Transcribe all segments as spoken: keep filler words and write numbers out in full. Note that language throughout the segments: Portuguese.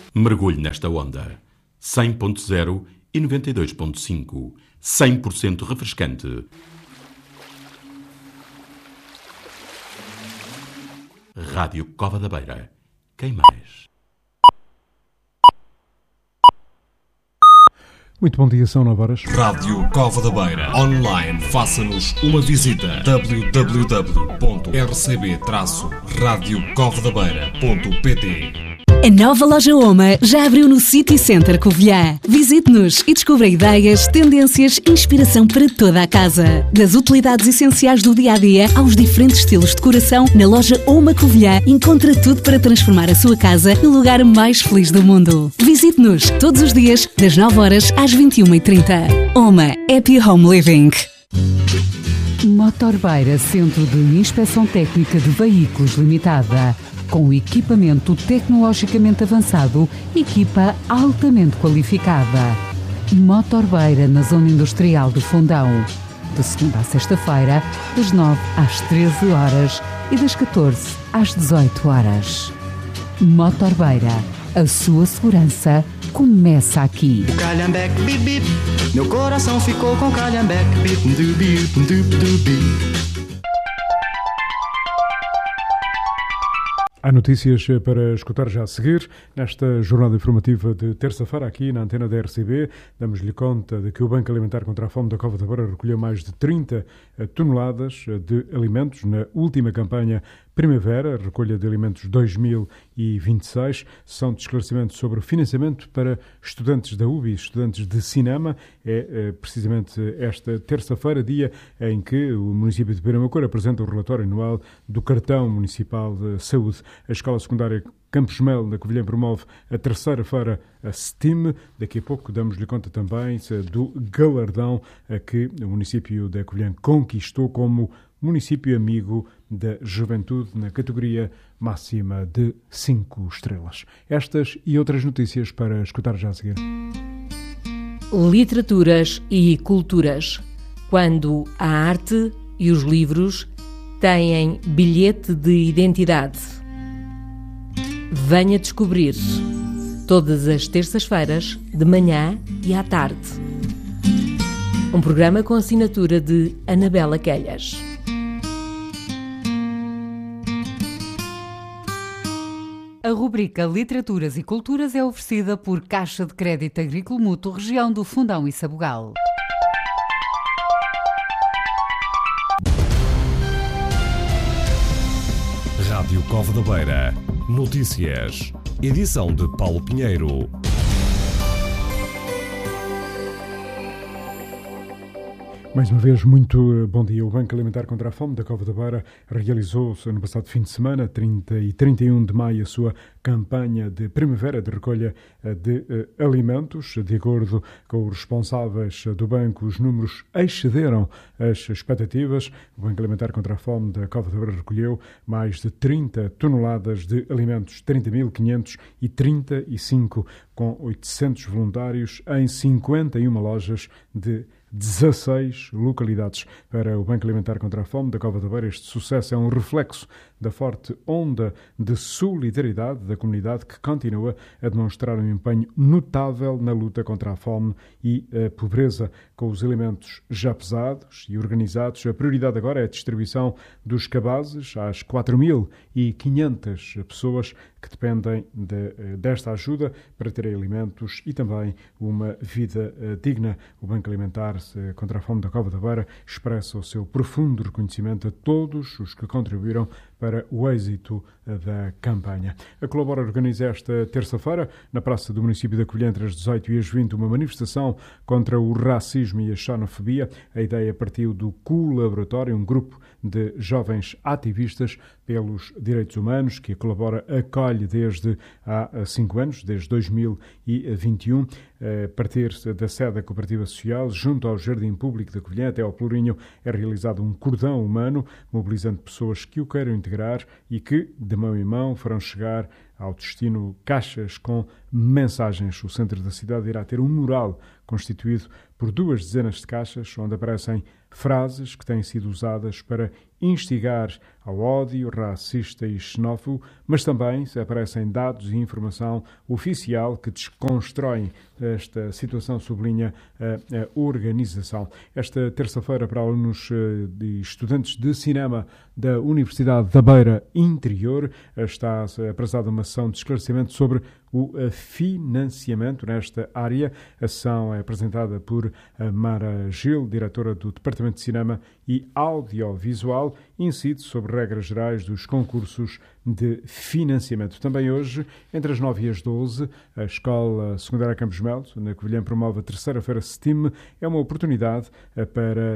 Mergulhe nesta onda. cem ponto zero e noventa e dois ponto cinco. cem por cento refrescante. Rádio Cova da Beira. Quem mais? Muito bom dia, são nove horas. Rádio Cova da Beira. Online. Faça-nos uma visita. w w w ponto r c b traço rádio cova da beira ponto p t. A nova loja Oma já abriu no City Center Covilhã. Visite-nos e descubra ideias, tendências e inspiração para toda a casa. Das utilidades essenciais do dia-a-dia aos diferentes estilos de decoração, na loja Oma Covilhã encontra tudo para transformar a sua casa no lugar mais feliz do mundo. Visite-nos todos os dias, das nove horas às vinte e uma e trinta. Oma Happy Home Living. Motor Beira, Centro de Inspeção Técnica de Veículos Limitada. Com equipamento tecnologicamente avançado, equipa altamente qualificada. Motor Beira, na Zona Industrial do Fundão. De segunda a sexta-feira, das nove às treze horas e das catorze às dezoito horas. Motor Beira, a sua segurança começa aqui. O calhambeque, bip, bip. Meu coração ficou com calhambeque, bip, du, bip, du, du, bip. Há notícias para escutar já a seguir. Nesta jornada informativa de terça-feira, aqui na antena da R C B, damos-lhe conta de que o Banco Alimentar contra a Fome da Cova da Beira recolheu mais de trinta toneladas de alimentos na última campanha Primavera, recolha de alimentos dois mil e vinte e seis. São de esclarecimento sobre o financiamento para estudantes da U B I, estudantes de cinema. É, é precisamente esta terça-feira, dia em que o município de Beira-Macor apresenta o relatório anual do Cartão Municipal de Saúde. A Escola Secundária Campos Mel, na Covilhã, promove a terceira feira a STEAM. Daqui a pouco damos-lhe conta também do galardão a que o município da Covilhã conquistou como município amigo da juventude na categoria máxima de cinco estrelas. Estas e outras notícias para escutar já a seguir. Literaturas e culturas. Quando a arte e os livros têm bilhete de identidade. Venha descobrir. Todas as terças-feiras, de manhã e à tarde. Um programa com assinatura de Anabela Quelhas. A rubrica Literaturas e Culturas é oferecida por Caixa de Crédito Agrícola Mútuo, região do Fundão e Sabugal. Rádio Cova da Beira. Notícias. Edição de Paulo Pinheiro. Mais uma vez, muito bom dia. O Banco Alimentar contra a Fome da Cova da Beira realizou no passado fim de semana, trinta e trinta e um de maio, a sua campanha de primavera de recolha de uh, alimentos. De acordo com os responsáveis do banco, os números excederam as expectativas. O Banco Alimentar contra a Fome da Cova da Beira recolheu mais de trinta toneladas de alimentos, trinta mil quinhentos e trinta e cinco, com oitocentos voluntários em cinquenta e uma lojas de dezasseis localidades. Para o Banco Alimentar contra a Fome da Cova da Beira, este sucesso é um reflexo da forte onda de solidariedade da comunidade, que continua a demonstrar um empenho notável na luta contra a fome e a pobreza. Com os alimentos já pesados e organizados, a prioridade agora é a distribuição dos cabazes às quatro mil e quinhentas pessoas que dependem de, desta ajuda para terem alimentos e também uma vida digna. O Banco Alimentar contra a Fome da Cova da Beira expressa o seu profundo reconhecimento a todos os que contribuíram para o êxito da campanha. A Colabora organiza esta terça-feira, na Praça do Município da Covilhã, entre as dezoito e as vinte, uma manifestação contra o racismo e a xenofobia. A ideia partiu do Colaboratório, um grupo de jovens ativistas pelos direitos humanos que a Colabora acolhe desde há cinco anos, desde dois mil e vinte e um. A partir da sede da Cooperativa Social, junto ao Jardim Público da Covilhã até ao Pelourinho, é realizado um cordão humano, mobilizando pessoas que o queiram integrar e que, de mão em mão, farão chegar ao destino caixas com mensagens. O centro da cidade irá ter um mural constituído por duas dezenas de caixas, onde aparecem frases que têm sido usadas para instigar ao ódio racista e xenófobo, mas também aparecem dados e informação oficial que desconstroem esta situação, sublinha a, a organização. Esta terça-feira, para alunos e estudantes de cinema da Universidade da Beira Interior, está apresada uma ação de esclarecimento sobre o financiamento nesta área. A ação é apresentada por Mara Gil, diretora do Departamento de Cinema e Audiovisual, e incide sobre regras gerais dos concursos de financiamento. Também hoje, entre as nove e as doze, a Escola Secundária Campos Melo, na Covilhã, promove a terceira-feira STEAM. É uma oportunidade para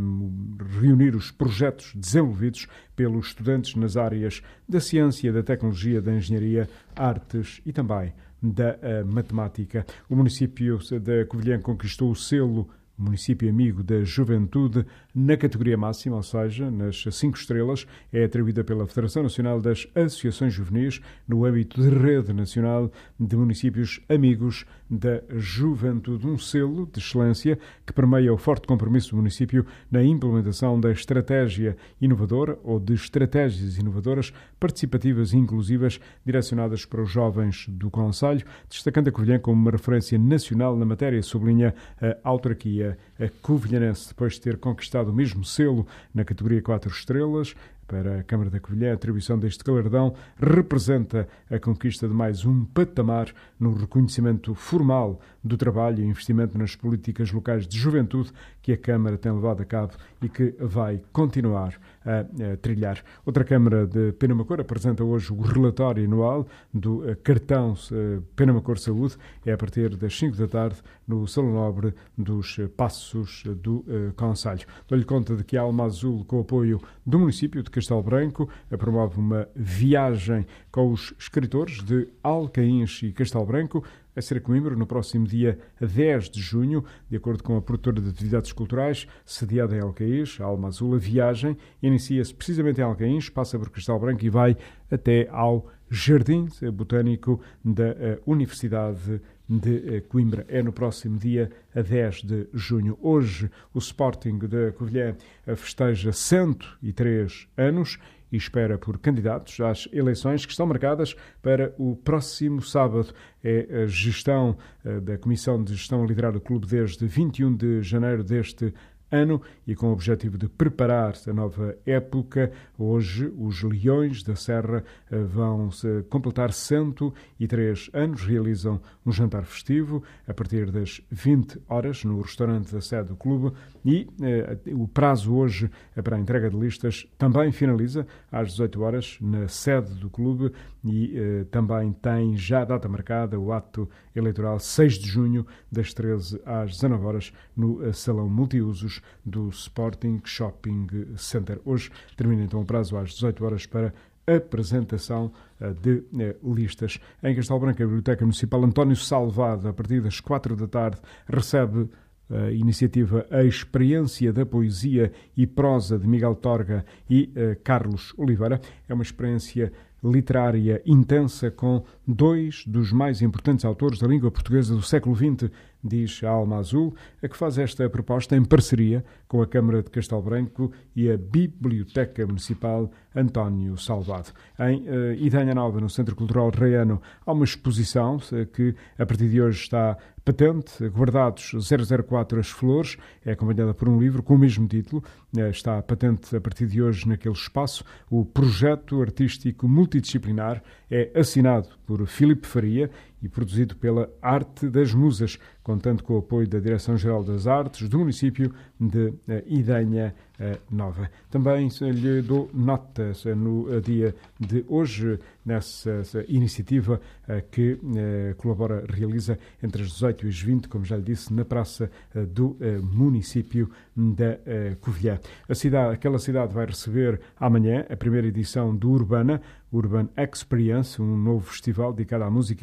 reunir os projetos desenvolvidos pelos estudantes nas áreas da ciência, da tecnologia, da engenharia, artes e também da matemática. O município da Covilhã conquistou o selo Município Amigo da Juventude na categoria máxima, ou seja, nas cinco estrelas. É atribuída pela Federação Nacional das Associações Juvenis no âmbito de Rede Nacional de Municípios Amigos da Juventude. Um selo de excelência que permeia o forte compromisso do município na implementação da estratégia inovadora ou de estratégias inovadoras, participativas e inclusivas direcionadas para os jovens do concelho, destacando a Covilhã como uma referência nacional na matéria, sublinha a autarquia a covilhanense. Depois de ter conquistado o mesmo selo na categoria quatro estrelas, para a Câmara da Covilhã, a atribuição deste galardão representa a conquista de mais um patamar no reconhecimento formal do trabalho e investimento nas políticas locais de juventude que a Câmara tem levado a cabo e que vai continuar a, a trilhar. Outra Câmara de Penamacor apresenta hoje o relatório anual do cartão Penamacor Saúde. É a partir das cinco da tarde no Salão Nobre dos Passos do uh, Concelho. Dou-lhe conta de que a Alma Azul, com o apoio do município de Castelo Branco, promove uma viagem com os escritores de Alcaíns e Castelo Branco a ser a Coimbra no próximo dia dez de junho, de acordo com a produtora de atividades culturais sediada em Alcaíns, a Alma Azul. A viagem inicia-se precisamente em Alcaíns, passa por Castelo Branco e vai até ao Jardim Botânico da Universidade de Coimbra. É no próximo dia dez de junho. Hoje, o Sporting da Covilhã festeja cento e três anos e espera por candidatos às eleições que estão marcadas para o próximo sábado. É a gestão da Comissão de Gestão a liderar o clube desde vinte e um de janeiro deste ano e com o objetivo de preparar a nova época. Hoje, os Leões da Serra vão -se completar cento e três anos. Realizam um jantar festivo a partir das vinte horas no restaurante da sede do clube e eh, o prazo hoje para a entrega de listas também finaliza às dezoito horas na sede do clube e eh, também tem já a data marcada, o ato eleitoral seis de junho das treze às dezanove horas no eh, Salão Multiusos do Sporting Shopping Center. Hoje termina então o prazo às dezoito horas para apresentação de listas. Em Castelo Branco, a Biblioteca Municipal António Salvado, a partir das quatro da tarde, recebe a iniciativa A Experiência da Poesia e Prosa de Miguel Torga e uh, Carlos Oliveira. É uma experiência literária intensa com dois dos mais importantes autores da língua portuguesa do século vinte, diz a Alma Azul, a que faz esta proposta em parceria com a Câmara de Castelo Branco e a Biblioteca Municipal António Salvado. Em uh, Idanha Nova, no Centro Cultural Reiano, há uma exposição uh, que a partir de hoje está patente, Guardados zero zero quatro As Flores, é acompanhada por um livro com o mesmo título, uh, está patente a partir de hoje naquele espaço. O projeto artístico multidisciplinar é assinado por Filipe Faria e produzido pela Arte das Musas, contando com o apoio da Direção-Geral das Artes do município de uh, Idanha uh, Nova. Também lhe dou nota uh, no uh, dia de hoje, nessa iniciativa uh, que uh, colabora, realiza entre as dezoito e as vinte, como já lhe disse, na praça uh, do uh, município da uh, Covilhã. A cidade, aquela cidade vai receber amanhã a primeira edição do Urbana, Urban Experience, um novo festival dedicado à música eletrónica,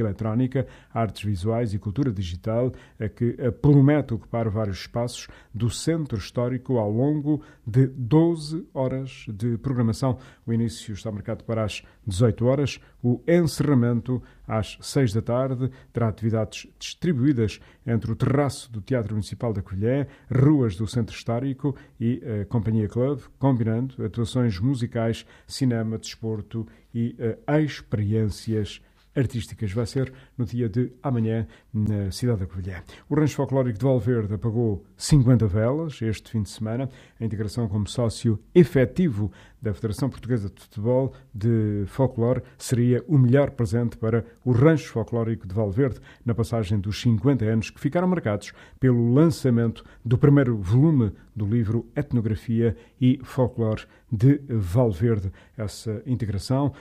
eletrónica, artes visuais e cultura digital, que promete ocupar vários espaços do Centro Histórico ao longo de doze horas de programação. O início está marcado para as dezoito horas, o encerramento às seis da tarde. Terá atividades distribuídas entre o terraço do Teatro Municipal da Covilhã, ruas do Centro Histórico e a Companhia Club, combinando atuações musicais, cinema, desporto e uh, experiências artísticas. Vai ser no dia de amanhã na cidade da Covilhã. O Rancho Folclórico de Valverde apagou cinquenta velas este fim de semana. A integração como sócio efetivo da Federação Portuguesa de Futebol de Folclore seria o melhor presente para o Rancho Folclórico de Valverde na passagem dos cinquenta anos que ficaram marcados pelo lançamento do primeiro volume do livro Etnografia e Folclore de Valverde. Essa integração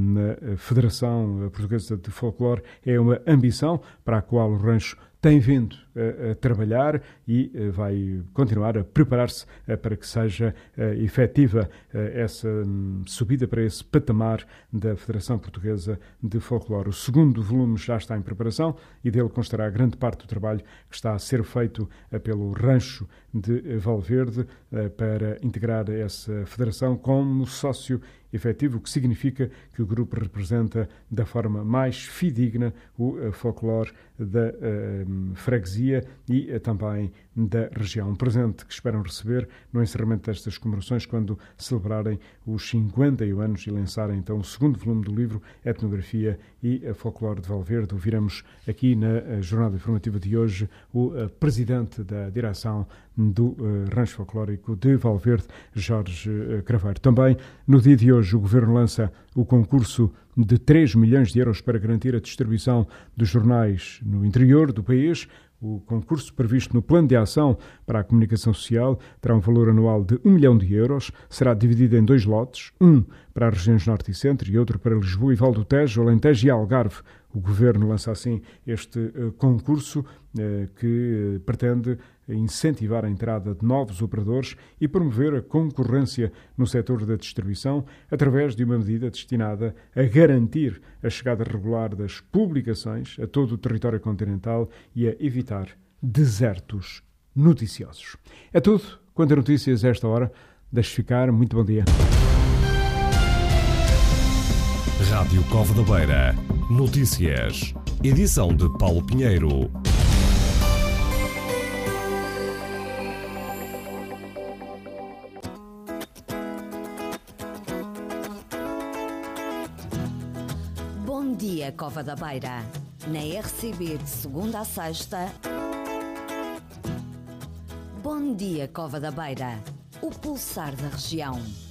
na Federação Portuguesa de Folclore é uma ambição para a qual o rancho tem vindo a, a trabalhar e a, vai continuar a preparar-se a, para que seja a, efetiva a, essa um, subida para esse patamar da Federação Portuguesa de Folclore. O segundo volume já está em preparação e dele constará grande parte do trabalho que está a ser feito a, pelo Rancho de Valverde a, para integrar essa federação como sócio efetivo, o que significa que o grupo representa da forma mais fidedigna o uh, folclore da uh, freguesia e uh, também da região. Um presente que esperam receber no encerramento destas comemorações quando celebrarem os cinquenta e um anos e lançarem então o segundo volume do livro Etnografia e uh, Folclore de Valverde. Ouviremos aqui na uh, jornada informativa de hoje o uh, presidente da direção do uh, Rancho Folclórico de Valverde, Jorge uh, Craveiro. Também no dia de hoje Hoje o Governo lança o concurso de três milhões de euros para garantir a distribuição dos jornais no interior do país. O concurso previsto no Plano de Ação para a Comunicação Social terá um valor anual de um milhão de euros. Será dividido em dois lotes, um para as regiões Norte e Centro e outro para Lisboa e Val do Tejo, Alentejo e Algarve. O Governo lança assim este uh, concurso uh, que uh, pretende incentivar a entrada de novos operadores e promover a concorrência no setor da distribuição através de uma medida destinada a garantir a chegada regular das publicações a todo o território continental e a evitar desertos noticiosos. É tudo quanto a notícias a esta hora. Deixe ficar. Muito bom dia. Rádio Cova da Beira. Notícias. Edição de Paulo Pinheiro. Bom dia, Cova da Beira. Na R C B de segunda a sexta. Bom dia, Cova da Beira. O pulsar da região.